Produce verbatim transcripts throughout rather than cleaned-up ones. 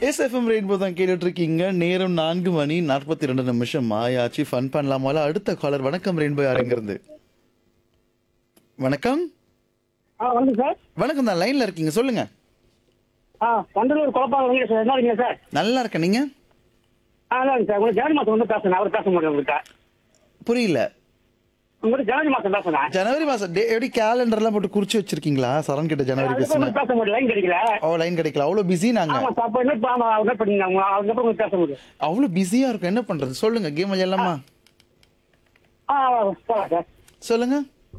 SFM rainbow தான் கேட்டுட்டு இருக்கீங்க. நேரம் நான்கு மணி நாற்பத்தி ரெண்டு நிமிஷம் ஆயாச்சு. ஃபன் பண்ணலாமால? அடுத்த காலர். வணக்கம் ரெயின்போ, யாருங்கிறது? வணக்கம். ஆ வணக்கம் சார். வணக்கம் தான், லைன்ல இருக்கீங்க, சொல்லுங்க. ஆ வண்டலூர் குழப்பாக வரீங்க சார். என்ன இருக்கீங்க சார்? நல்லா இருக்கேன், நீங்க? ஆ அதான் சார், உங்களுக்கு ஜனவரி மாதம் வந்து பேசுனேன். அவர் பேச முடியும் உங்கள்கிட்ட. புரியல. உங்களுக்கு ஜனவரி மாதம் பேசுனேன். ஜனவரி மாசம் டே- எப்படி கேலண்டர்லாம் போட்டு குறிச்சு வச்சிருக்கீங்களா? சரண் கிட்ட ஜனவரி அதுக்கப்புறம் பேசுனேன். உங்களுக்கு பேச முடியல, லைன் கிடைக்கல. ஓ, லைன் கிடைக்கல, அவ்வளோ பிஸி நாங்க. ஆமா சார். அப்போ என்ன பா- என்ன பண்ணீங்க? அவங்க- அதுக்கப்புறம் உங்களுக்கு பேச முடியும். அவ்வளோ பிஸியா இருக்கும், என்ன பண்றது? சொல்லுங்க, கேம் விளையாடலாமா? ஆ போகலாம் சார். சொல்லுங்க.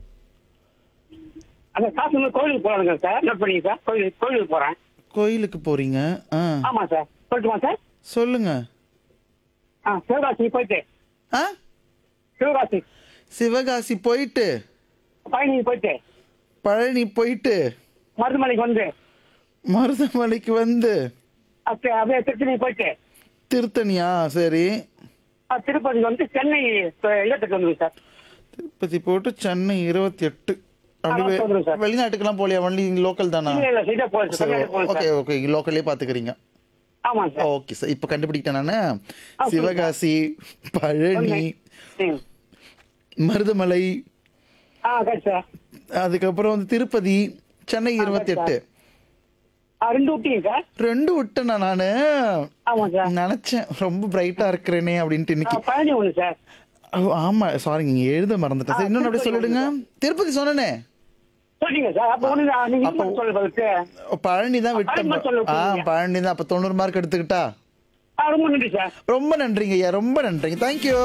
அந்த காசு வந்து கோயிலுக்கு போகலாங்க சார். நோட் பண்ணிங்க சார். கோயில் கோயிலுக்கு போகிறேன். கோயிலுக்கு போறீங்க? ஆ, ஆமா சார். சொல்லட்டுமா சார்? சொல்லுங்க. ஆ சிவகாசி போயிட்டு ஆ, சிவகாசி சிவகாசி போயிட்டு, பழனி போயிட்டு பழனி போயிட்டு, மருதமலைக்கு வந்து மருதமலைக்கு வந்து, அப்படியே அப்படியே திருத்தணி போயிட்டு திருத்தணியா? சரி. ஆ, திருப்பதிக்கு வந்து சென்னை இல்லத்துக்கு வந்து சார். திருப்பதி போட்டு சென்னை இருபத்தி எட்டு. அப்படி ஆ, சொல்றேன் சார். வெளிநாட்டுக்கெல்லாம் போலியா? ஒன்லி லோக்கல் தானா? இல்ல இல்ல சீதா போகுது சார். போகுது ஓகே சார். ஓகே, லோக்கல்லே பாத்துக்கிறீங்க. ஆமா சார். ஓகே சார், இப்போ கண்டுபிடிக்கிட்டேன் நானு. ஆ, சிவகாசி, பழனி, ம். மருதமலை, ஆ கரெக்ட் சார். அதுக்கப்புறம் வந்து திருப்பதி, சென்னை இருபத்தி எட்டு. ஆ ரெண்டு விட்டீங்க சார். ரெண்டு விட்டேனா நானு? ஆமா சார். நினைச்சேன் ரொம்ப பிரைட்டா இருக்கிறேனே அப்படின்ட்டு ஆ, இன்னைக்கு. பழனி ஒண்ணு சார். ஓ, ஆமா, சாரி, நீங்க எழுத மறந்துட்டேன். சரி, இன்னொன்னு அப்படியே சொல்லிடுங்க. திருப்பதி சொன்னனே. சொல்றீங்க சார். அப்போ ஒண்ணு நான் நீங்க அப்போ- இன்னும் சொல்ல பதிலுக்கு. பழனி தான் விட்டேன். பழனி மட்டும் சொல்ல ஆ, போறீங்க. பழனி தான். அப்ப தொண்ணூறு மார்க் எடுத்துக்கிட்டா? ஆ ரொம்ப நன்றி சார். ரொம்ப நன்றிங்க ஐயா, ரொம்ப நன்றிங்க, தேங்க்யூ.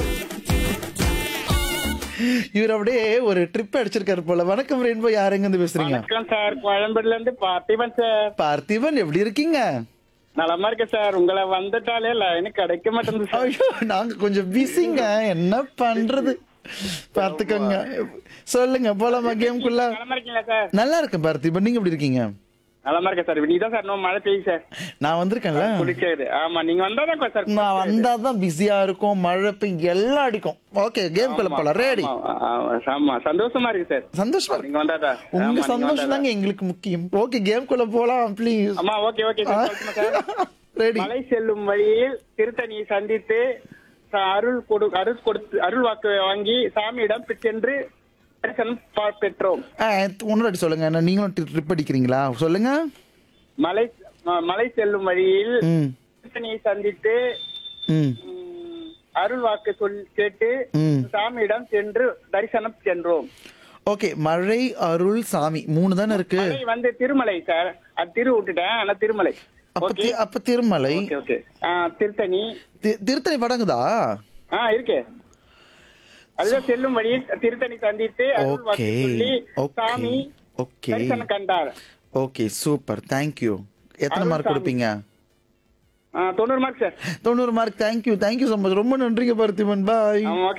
இவர் அப்படியே ஒரு ட்ரிப் அடிச்சிருக்காரு போல. வணக்கம் ரெயின்போ, யாருங்க இருந்து பேசுறீங்க? வணக்கம் சார், கோயம்பேடுல இருந்து பார்த்திபன் சார். பார்த்திபன், எப்படி இருக்கீங்க? நலமா இருக்கு சார். உங்களை வந்துட்டாலே லைன் கிடைக்க மாட்டேங்குது சார். ஐயோ, நாங்க கொஞ்சம் பிஸிங்க, என்ன பண்றது, பாத்துக்கோங்க. சொல்லுங்க, போலாமா கேம்குள்ள? நலமா இருக்கீங்களா சார்? நல்லா இருக்கேன் பார்த்திபன், நீங்க எப்படி இருக்கீங்க? நலமா இருக்கேன் சார். நீதான் சார் இன்னும் மழை பெய்யும் சார். நான் வந்திருக்கேன்ல. குளிக்காது. ஆமா, நீங்க வந்தாதான் சார். நான் வந்தாதான் பிஸியா இருக்கும், மழை பெய்யும், எல்லாம் அடிக்கும். ஓகே, கேம் குள்ள போலாம். ரெடி? ஆமா, ஆமா, ஆமா, சந்தோஷமா இருக்கு சார். சந்தோஷமா இருக்கு. நீங்க வந்தாதா? ஆமா, உங்க நீங்க சந்தோஷம் வந்தாதா? தாங்க எங்களுக்கு முக்கியம். ஓகே, கேம் குள்ள போலாம் ப்ளீஸ். ஆமா, ஓகே ஓகே சார். சொல்லட்டுமா சார்? ரெடி? மலை செல்லும் வழியில் திருத்தணியை சந்தித்து ச- அருள் கொடு அருள் கொடுத்து அருள் வாக்கு வாங்கி சாமியிடம் சென்று தரிசனம் பா- பெற்றோம். ஒன்னு சொல்லுங்க, என்ன நீங்களும் ட்ரிப் அடிக்கிறீங்களா? சொல்லுங்க. மலை ம- மலை செல்லும் வழியில் ம் திருத்தணியை சந்தித்து ம் ம், அருள் வாக்கு சொல் கேட்டு ம் சாமியிடம் சென்று தரிசனம் சென்றோம். ஓகே, மழை, அருள், சாமி, மூணு தானே இருக்கு. மலை வந்து திருமலை சார். அது திரு விட்டுட்டேன், ஆனா திருமலை. அப்ப ஓகே தி- அப்ப திருமலை. Okay okay. ஆ, திருத்தணி. தி- திருத்தணி படங்குதா? ஆ இருக்கு. அதுதான் செல்லும் வழியில் திருத்தணி சந்தித்து அருள் வாக்கு ஓகே சொல்லி ஓகே சாமி ஓகே தரிசனம் கண்டார். Okay, super, thank you. எத்தனை அருள் மார்க் சாமி. கொடுப்பீங்க? ஆ, தொண்ணூறு மார்க் சார். தொண்ணூறு mark. Thank you, thank you so much. ரொம்ப நன்றிங்க பார்த்திபன், பாய். ஆ, ஓகே.